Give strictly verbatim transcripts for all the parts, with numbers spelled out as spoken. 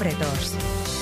Bretos.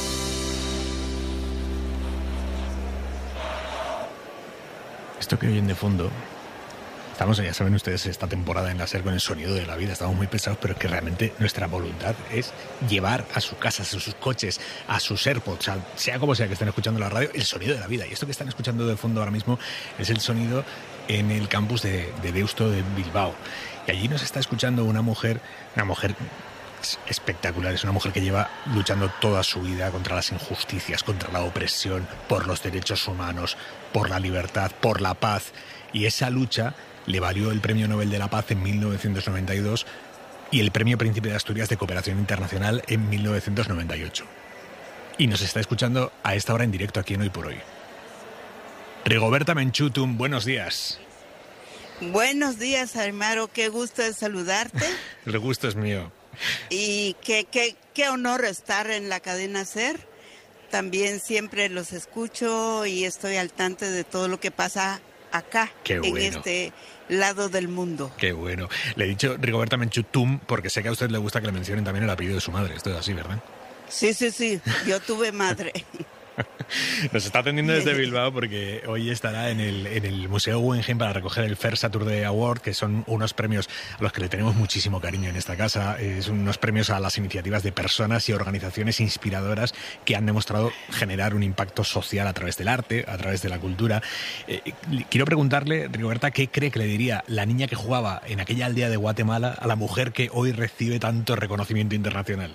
Esto que oyen de fondo, estamos, ya saben ustedes, esta temporada en la SER con el sonido de la vida. Estamos muy pesados, pero es que realmente nuestra voluntad es llevar a sus casas, a sus coches, a sus AirPods, a, sea como sea que estén escuchando la radio, el sonido de la vida. Y esto que están escuchando de fondo ahora mismo es el sonido en el campus de, de Deusto de Bilbao. Y allí nos está escuchando una mujer, una mujer espectacular. Es una mujer que lleva luchando toda su vida contra las injusticias, contra la opresión, por los derechos humanos, por la libertad, por la paz. Y esa lucha le valió el Premio Nobel de la Paz en mil novecientos noventa y dos y el Premio Príncipe de Asturias de Cooperación Internacional en mil novecientos noventa y ocho. Y nos está escuchando a esta hora en directo aquí en Hoy por Hoy. Rigoberta Menchú, buenos días. Buenos días, Aymaro. Qué gusto de saludarte. El gusto es mío. Y qué, qué, qué honor estar en la cadena SER. También siempre los escucho y estoy al tanto de todo lo que pasa acá, Qué bueno. en este lado del mundo. Qué bueno. Le he dicho Rigoberta Menchú porque sé que a usted le gusta que le mencionen también el apellido de su madre. Esto es así, ¿verdad? Sí, sí, sí. Yo tuve madre. Nos está atendiendo desde Bilbao porque hoy estará en el, en el Museo Guggenheim para recoger el First Saturday Award, que son unos premios a los que le tenemos muchísimo cariño en esta casa. Es unos premios a las iniciativas de personas y organizaciones inspiradoras que han demostrado generar un impacto social a través del arte, a través de la cultura. Eh, quiero preguntarle, Rigoberta, ¿qué cree que le diría la niña que jugaba en aquella aldea de Guatemala a la mujer que hoy recibe tanto reconocimiento internacional?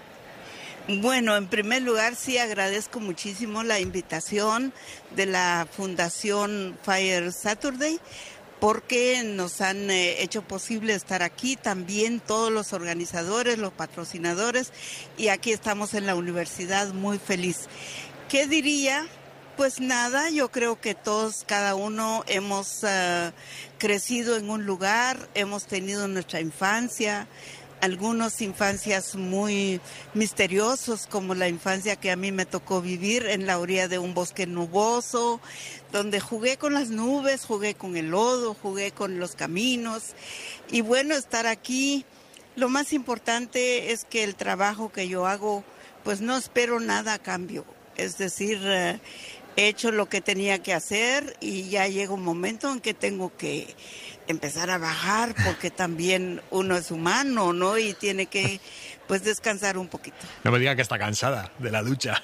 Bueno, en primer lugar sí agradezco muchísimo la invitación de la Fundación Fire Saturday porque nos han eh, hecho posible estar aquí, también todos los organizadores, los patrocinadores, y aquí estamos en la universidad muy feliz. ¿Qué diría? Pues nada, yo creo que todos, cada uno hemos uh, crecido en un lugar, hemos tenido nuestra infancia, algunas infancias muy misteriosos, como la infancia que a mí me tocó vivir en la orilla de un bosque nuboso, donde jugué con las nubes, jugué con el lodo, jugué con los caminos. Y bueno, estar aquí, lo más importante es que el trabajo que yo hago, pues no espero nada a cambio. Es decir, eh, he hecho lo que tenía que hacer y ya llega un momento en que tengo que empezar a bajar porque también uno es humano, ¿no? Y tiene que, pues, descansar un poquito. No me diga que está cansada de la lucha.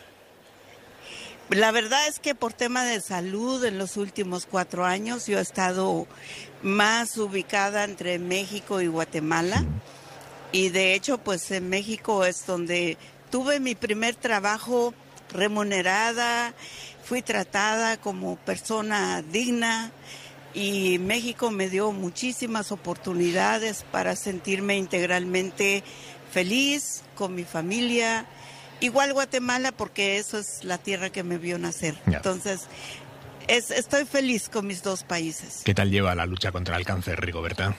La verdad es que por tema de salud en los últimos cuatro años yo he estado más ubicada entre México y Guatemala. Mm. Y de hecho, pues en México es donde tuve mi primer trabajo remunerada, fui tratada como persona digna. Y México me dio muchísimas oportunidades para sentirme integralmente feliz con mi familia. Igual Guatemala, porque eso es la tierra que me vio nacer. Yeah. Entonces, es, estoy feliz con mis dos países. ¿Qué tal lleva la lucha contra el cáncer, Rigoberta?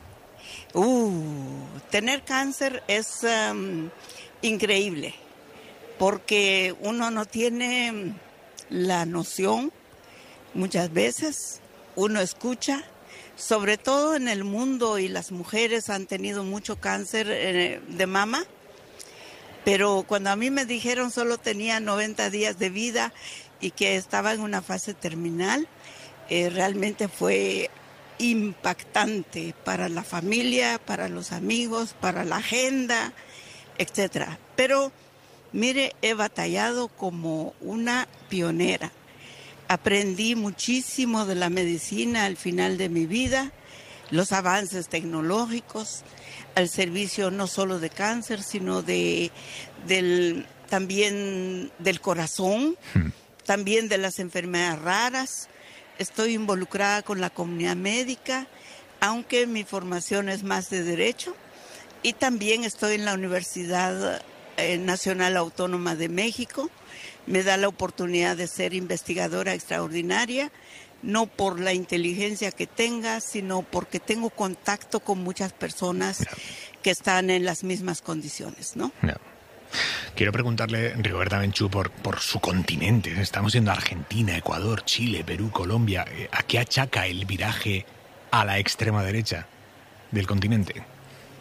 Uh, tener cáncer es um, increíble, porque uno no tiene la noción muchas veces. Uno escucha, sobre todo en el mundo, y las mujeres han tenido mucho cáncer de mama, pero cuando a mí me dijeron solo tenía noventa días de vida y que estaba en una fase terminal, eh, realmente fue impactante para la familia, para los amigos, para la agenda, etcétera. Pero mire, he batallado como una pionera. Aprendí muchísimo de la medicina al final de mi vida, los avances tecnológicos, al servicio no solo de cáncer, sino de del, también del corazón, hmm. también de las enfermedades raras. Estoy involucrada con la comunidad médica, aunque mi formación es más de derecho, y también estoy en la Universidad eh, Nacional Autónoma de México. Me da la oportunidad de ser investigadora extraordinaria, no por la inteligencia que tenga, sino porque tengo contacto con muchas personas no. que están en las mismas condiciones, ¿no? No. Quiero preguntarle, Rigoberta Menchú, por, por su continente. Estamos yendo a Argentina, Ecuador, Chile, Perú, Colombia. ¿A qué achaca el viraje a la extrema derecha del continente?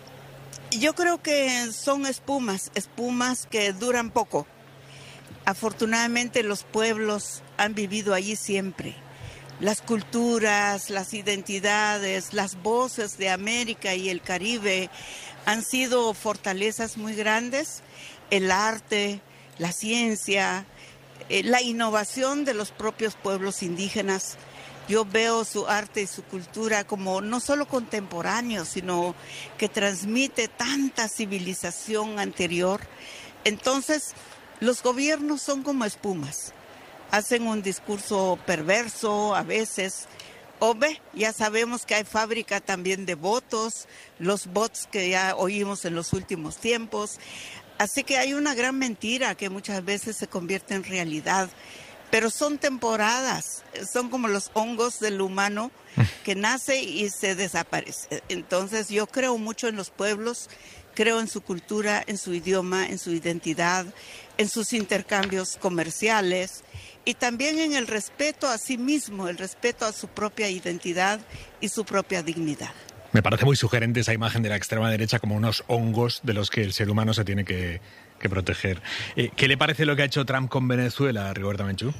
Yo creo que son espumas, espumas que duran poco. Afortunadamente los pueblos han vivido allí siempre. Las culturas, las identidades, las voces de América y el Caribe han sido fortalezas muy grandes. El arte, la ciencia, eh, la innovación de los propios pueblos indígenas. Yo veo su arte y su cultura como no solo contemporáneo, sino que transmite tanta civilización anterior. Entonces, los gobiernos son como espumas. Hacen un discurso perverso a veces. O ve, ya sabemos que hay fábrica también de votos, los bots que ya oímos en los últimos tiempos. Así que hay una gran mentira que muchas veces se convierte en realidad. Pero son temporadas, son como los hongos del humano que nace y se desaparece. Entonces yo creo mucho en los pueblos, creo en su cultura, en su idioma, en su identidad, en sus intercambios comerciales y también en el respeto a sí mismo, el respeto a su propia identidad y su propia dignidad. Me parece muy sugerente esa imagen de la extrema derecha como unos hongos de los que el ser humano se tiene que... que proteger. Eh, ¿Qué le parece lo que ha hecho Trump con Venezuela, Rigoberta Menchú?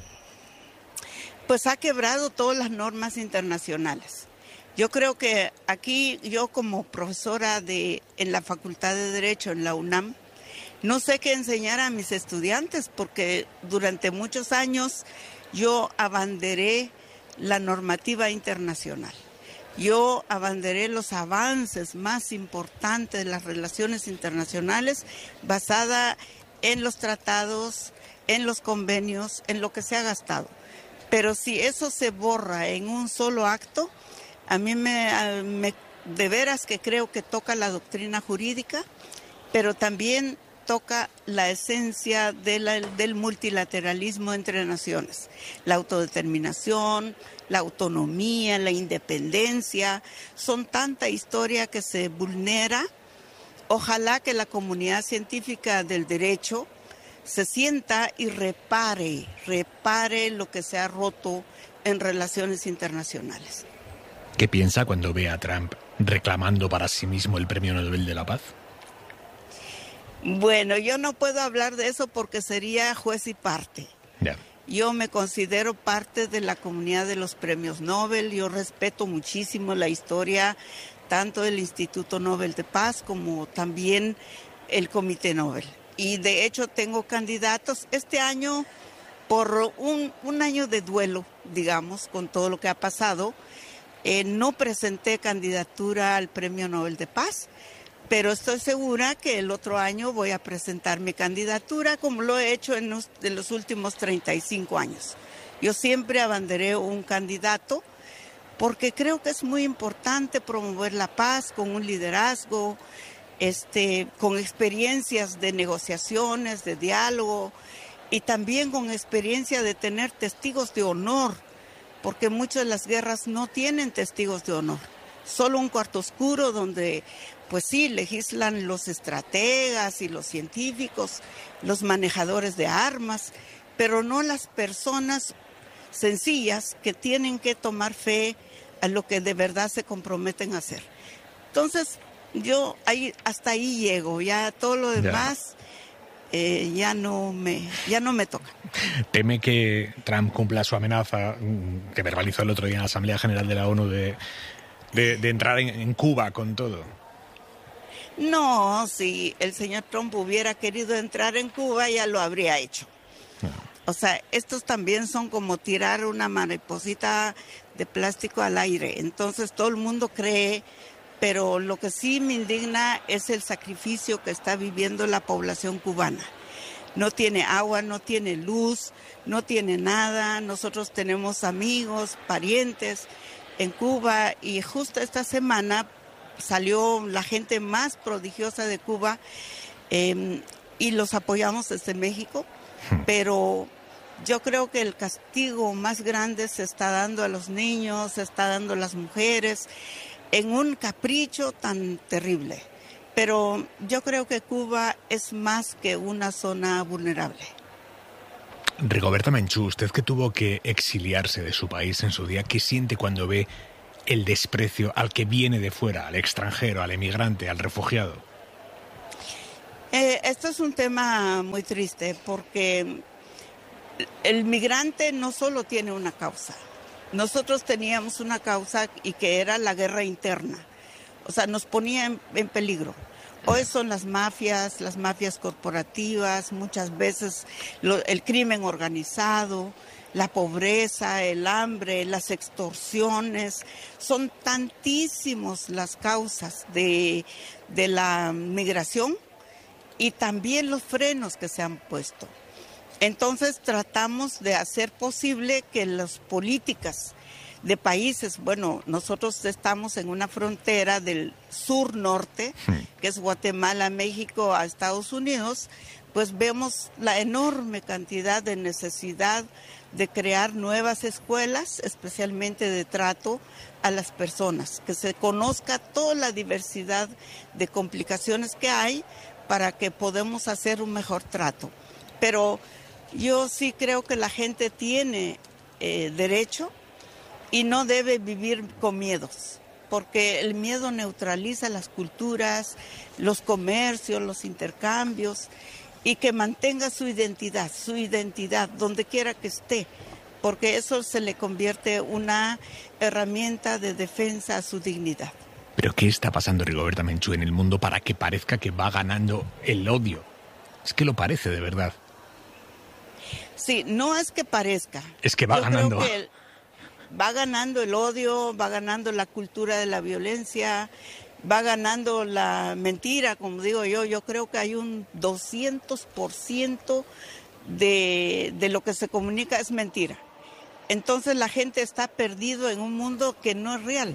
Pues ha quebrado todas las normas internacionales. Yo creo que aquí, yo como profesora de, en la Facultad de Derecho en la UNAM, no sé qué enseñar a mis estudiantes porque durante muchos años yo abanderé la normativa internacional. Yo abanderé los avances más importantes de las relaciones internacionales basada en los tratados, en los convenios, en lo que se ha gastado. Pero si eso se borra en un solo acto, a mí me, me de veras que creo que toca la doctrina jurídica, pero también toca la esencia de la, del multilateralismo entre naciones, la autodeterminación, la autonomía, la independencia, son tanta historia que se vulnera. Ojalá que la comunidad científica del derecho se sienta y repare, repare lo que se ha roto en relaciones internacionales. ¿Qué piensa cuando ve a Trump reclamando para sí mismo el Premio Nobel de la Paz? Bueno, yo no puedo hablar de eso porque sería juez y parte. Ya. Yo me considero parte de la comunidad de los premios Nobel. Yo respeto muchísimo la historia, tanto del Instituto Nobel de Paz como también el Comité Nobel. Y de hecho tengo candidatos este año por un, un año de duelo, digamos, con todo lo que ha pasado. Eh, no presenté candidatura al Premio Nobel de Paz, pero estoy segura que el otro año voy a presentar mi candidatura como lo he hecho en los, en los últimos treinta y cinco años. Yo siempre abanderé un candidato porque creo que es muy importante promover la paz con un liderazgo, este, con experiencias de negociaciones, de diálogo y también con experiencia de tener testigos de honor, porque muchas de las guerras no tienen testigos de honor. Solo un cuarto oscuro donde, pues sí, legislan los estrategas y los científicos, los manejadores de armas, pero no las personas sencillas que tienen que tomar fe a lo que de verdad se comprometen a hacer. Entonces, yo ahí, hasta ahí llego, ya todo lo demás eh, ya no me, ya no me toca. ¿Teme que Trump cumpla su amenaza que verbalizó el otro día en la Asamblea General de la ONU de... De, de entrar en, en Cuba con todo? No, si el señor Trump hubiera querido entrar en Cuba, ya lo habría hecho. No. O sea, estos también son como tirar una mariposita de plástico al aire. Entonces todo el mundo cree, pero lo que sí me indigna es el sacrificio que está viviendo la población cubana. No tiene agua, no tiene luz, no tiene nada. Nosotros tenemos amigos, parientes en Cuba y justo esta semana salió la gente más prodigiosa de Cuba eh, y los apoyamos desde México, pero yo creo que el castigo más grande se está dando a los niños, se está dando a las mujeres en un capricho tan terrible. Pero yo creo que Cuba es más que una zona vulnerable. Rigoberta Menchú, usted que tuvo que exiliarse de su país en su día, ¿qué siente cuando ve el desprecio al que viene de fuera, al extranjero, al emigrante, al refugiado? Eh, esto es un tema muy triste porque el migrante no solo tiene una causa. Nosotros teníamos una causa y que era la guerra interna. O sea, nos ponía en, en peligro. Hoy son las mafias, las mafias corporativas, muchas veces lo, el crimen organizado, la pobreza, el hambre, las extorsiones. Son tantísimos las causas de, de la migración y también los frenos que se han puesto. Entonces tratamos de hacer posible que las políticas de países, bueno, nosotros estamos en una frontera del sur-norte, que es Guatemala, México, a Estados Unidos, pues vemos la enorme cantidad de necesidad de crear nuevas escuelas, especialmente de trato a las personas, que se conozca toda la diversidad de complicaciones que hay para que podamos hacer un mejor trato. Pero yo sí creo que la gente tiene eh, derecho y no debe vivir con miedos, porque el miedo neutraliza las culturas, los comercios, los intercambios, y que mantenga su identidad, su identidad, donde quiera que esté, porque eso se le convierte en una herramienta de defensa a su dignidad. ¿Pero qué está pasando, Rigoberta Menchú, en el mundo para que parezca que va ganando el odio? Es que lo parece, de verdad. Sí, no es que parezca. Es que va Yo ganando. Creo que el, va ganando el odio, va ganando la cultura de la violencia, va ganando la mentira, como digo yo. Yo creo que hay un doscientos por ciento de, de lo que se comunica es mentira. Entonces la gente está perdido en un mundo que no es real.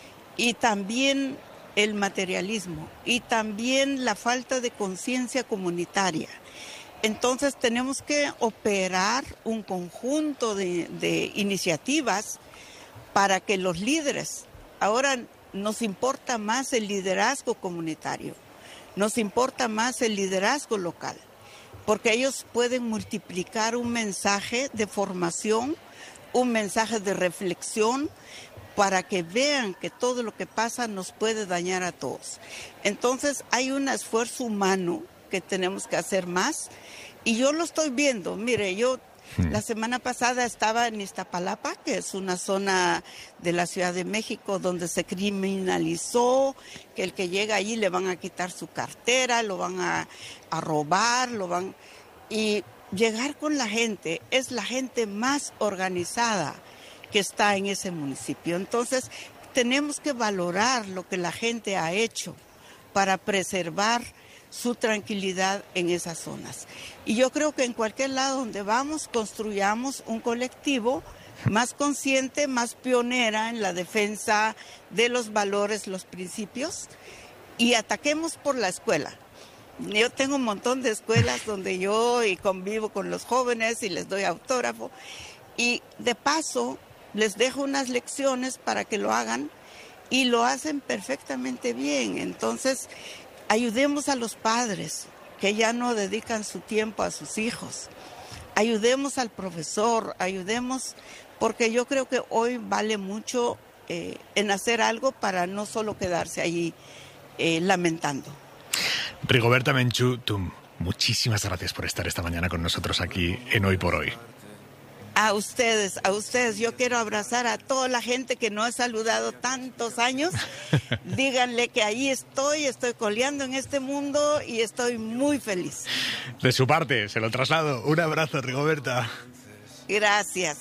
Y también el materialismo, y también la falta de conciencia comunitaria. Entonces tenemos que operar un conjunto de, de iniciativas para que los líderes, ahora nos importa más el liderazgo comunitario, nos importa más el liderazgo local, porque ellos pueden multiplicar un mensaje de formación, un mensaje de reflexión, para que vean que todo lo que pasa nos puede dañar a todos. Entonces hay un esfuerzo humano que tenemos que hacer más, y yo lo estoy viendo. Mire, yo hmm. la semana pasada estaba en Iztapalapa, que es una zona de la Ciudad de México donde se criminalizó que el que llega allí le van a quitar su cartera, lo van a, a robar, lo van... Y llegar con la gente, es la gente más organizada que está en ese municipio. Entonces tenemos que valorar lo que la gente ha hecho para preservar su tranquilidad en esas zonas. Y yo creo que en cualquier lado donde vamos, construyamos un colectivo más consciente, más pionera en la defensa de los valores, los principios, y ataquemos por la escuela. Yo tengo un montón de escuelas donde yo y convivo con los jóvenes y les doy autógrafo, y de paso les dejo unas lecciones para que lo hagan, y lo hacen perfectamente bien. Entonces ayudemos a los padres que ya no dedican su tiempo a sus hijos. Ayudemos al profesor, ayudemos, porque yo creo que hoy vale mucho eh, en hacer algo para no solo quedarse allí eh, lamentando. Rigoberta Menchú, tú, muchísimas gracias por estar esta mañana con nosotros aquí en Hoy por Hoy. A ustedes, a ustedes. Yo quiero abrazar a toda la gente que no he saludado tantos años. Díganle que ahí estoy, estoy coleando en este mundo y estoy muy feliz. De su parte, se lo traslado. Un abrazo, Rigoberta. Gracias.